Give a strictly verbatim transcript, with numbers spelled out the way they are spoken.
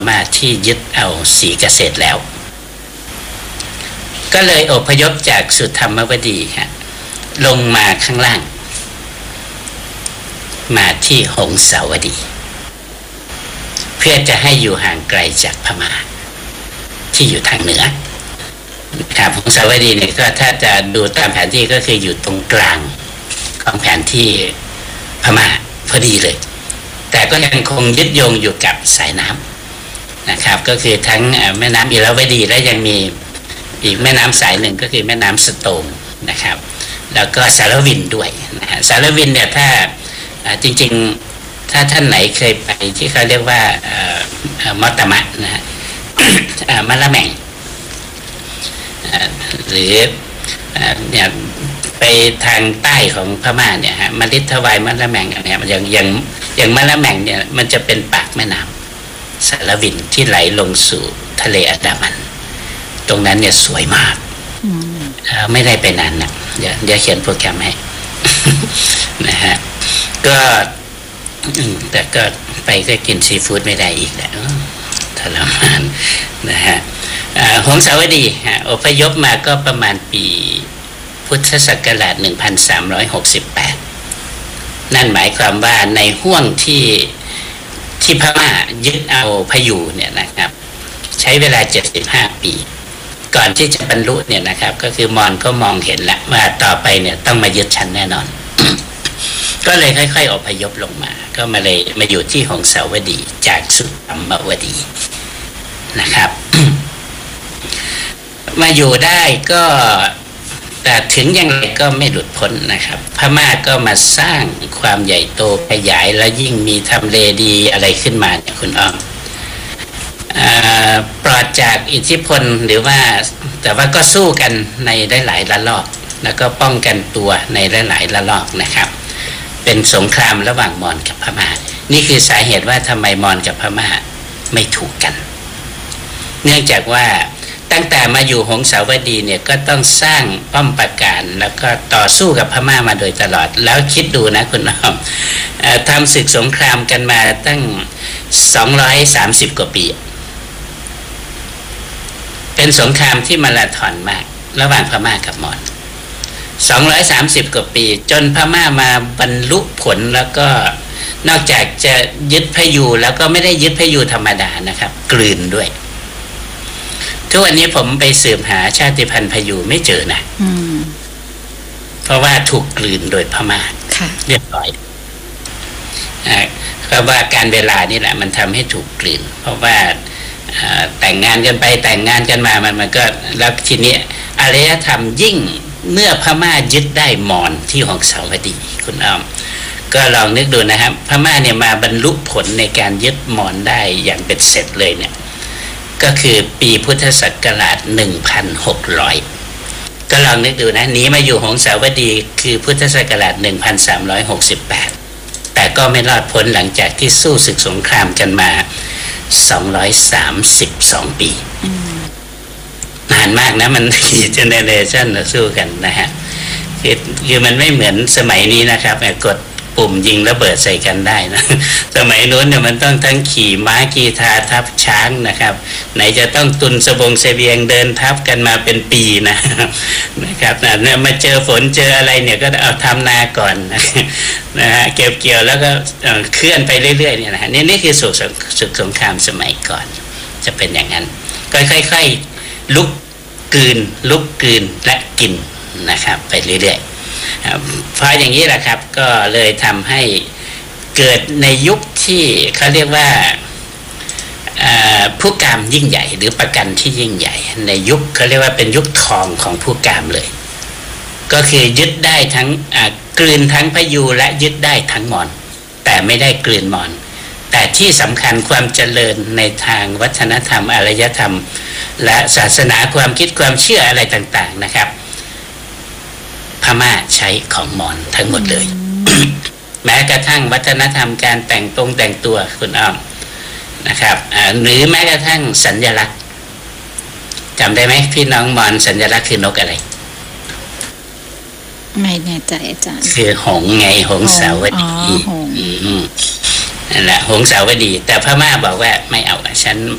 ม่าที่ยึดเอาศรีเกษตรแล้วก็เลยอพยพจากสุธรรมวดีฮะลงมาข้างล่างมาที่หงสาวดีเพื่อจะให้อยู่ห่างไกลจากพม่าที่อยู่ทางเหนือครับหงสาวดีเนี่ยก็ถ้าจะดูตามแผนที่ก็คืออยู่ตรงกลางของแผนที่พม่าพอดีเลยแต่ก็ยังคงยึดโยงอยู่กับสายน้ำนะครับก็คือทั้งแม่น้ำอิราวดีและยังมีอีกแม่น้ำสายหนึ่งก็คือแม่น้ำสโตงนะครับแล้วก็สารวินด้วยนะฮะสารวินเนี่ยถ้าจริงๆถ้าท่านไหนเคยไปที่เขาเรียกว่ามอตตมะนะฮะมะละแม่งหรือเนี่ยไปทางใต้ของพม่าเนี่ยฮะมฤทวายมะละแม่งเนี่ยอย่างอย่างอย่างมะละแม่งเนี่ยมันจะเป็นปากแม่น้ำสารวินที่ไหลลงสู่ทะเลอันดามันตรงนั้นเนี่ยสวยมากไม่ได้ไปนานนะเดี๋ยวเดี๋ยวเขียนโปรแกรมให้ นะฮะก็แต่ก็ไปก็กินซีฟู้ดไม่ได้อีกแล้วทรมานนะฮะหงสาวดีฮะอพยพมาก็ประมาณปีพุทธศักราชหนึ่งพันสามร้อยหกสิบแปดนั่นหมายความว่าในห้วงที่ที่พม่ายึดเอาพยูเนี่ยนะครับใช้เวลาเจ็ดสิบห้าปีก่อนที่จะบรรลุเนี่ยนะครับก็คือมอญก็มองเห็นแล้วว่าต่อไปเนี่ยต้องมายึดชั้นแน่นอน ก็เลยค่อยๆอพยพลงมาก็มาเลยมาอยู่ที่หงสาวดีจากสุธรรมวดีนะครับ มาอยู่ได้ก็แต่ถึงอย่างไรก็ไม่หลุดพ้นนะครับพม่าก็มาสร้างความใหญ่โตขยายและยิ่งมีทำเลดีอะไรขึ้นมาเนี่ยคุณอ้อมปลอดจากอิทธิพลหรือว่าแต่ว่าก็สู้กันในหลายๆระลอกแล้วก็ป้องกันตัวในหลายๆระลอกนะครับเป็นสงครามระหว่างมอญกับพม่านี่คือสาเหตุว่าทำไมมอญกับพม่าไม่ถูกกันเนื่องจากว่าตั้งแต่มาอยู่หงสาวดีเนี่ยก็ต้องสร้างป้อมปราการแล้วก็ต่อสู้กับพม่ามาโดยตลอดแล้วคิดดูนะคุณน้องทำศึกสงครามกันมาตั้งสองร้อยสามสิบกว่าปีเป็นสงครามที่มาราธอนมากระหว่างพม่ากับมอญสองร้อยสามสิบกว่าปีจนพม่ามาบรรลุผลแล้วก็นอกจากจะยึดพยูแล้วก็ไม่ได้ยึดพยูธรรมดานะครับกลืนด้วยทุกวันนี้ผมไปสืบหาชาติพันธุ์พยูไม่เจอนะเพราะว่าถูกกลืนโดยพม่าเรียบร้อยเพราะว่าการเวลานี่แหละมันทำให้ถูกกลืนเพราะว่าแต่งงานกันไปแต่งงานกันมามันมันก็แล้วทีนี้อารยธรรมยิ่งเมื่อพม่ายึดได้มอญที่หงสาวดีคุณอ้อมก็ลองนึกดูนะครับพม่าเนี่ยมาบรรลุผลในการยึดมอญได้อย่างเป็นเสร็จเลยเนี่ยก็คือปีพุทธศักราช หนึ่งพันหกร้อย ก็ลองนึกดูนะหนีมาอยู่หงสาวดีคือพุทธศักราช หนึ่งพันสามร้อยหกสิบแปด แต่ก็ไม่รอดพ้นหลังจากที่สู้ศึกสงครามกันมาสองร้อยสามสิบสองปีนานมากนะมันกี่เจเนเรชันสู้กันนะฮะคือคือมันไม่เหมือนสมัยนี้นะครับกดปุ่มยิงระเบิดใส่กันได้นะสมัยนู้นเนี่ยมันต้องทั้งขี่ม้ากีทาทับช้างนะครับไหนจะต้องตุนสบงเสบียงเดินทับกันมาเป็นปีนะนะครับเนี่ยมาเจอฝนเจออะไรเนี่ยก็เอาทำนาก่อนนะฮะเก็บเกี่ยวแล้วก็เคลื่อนไปเรื่อยๆเนี่ยนะฮะนี่นี่คือศึกสงครามสมัยก่อนจะเป็นอย่างนั้นก็ค่อยๆลุกกลืนลุกกลืนและกินนะครับไปเรื่อยๆเพราะอย่างนี้แหละครับก็เลยทำให้เกิดในยุคที่เขาเรียกว่าผู้กามยิ่งใหญ่หรือประกันที่ยิ่งใหญ่ในยุคเขาเรียกว่าเป็นยุคทองของผู้กามเลยก็คือยึดได้ทั้งกลืนทั้งพยูและยึดได้ทั้งมอญแต่ไม่ได้กลืนมอญแต่ที่สำคัญความเจริญในทางวัฒนธรรมอารยธรรมและศาสนาความคิดความเชื่ออะไรต่างๆนะครับพม่าใช้ของมอญทั้งหมดเลย แม้กระทั่งวัฒนธรรมการแต่งตรงแต่งตัวคุณอ้อมนะครับหรือแม้กระทั่งสัญลักษณ์จำได้ไหมพี่น้องมอญสัญลักษณ์คือนกอะไรไม่แน่ใจอาจารย์คือหงส์ไงหงสาวดีนั่นแหละหงสาวดีแต่พม่าบอกว่าไม่เอาฉัน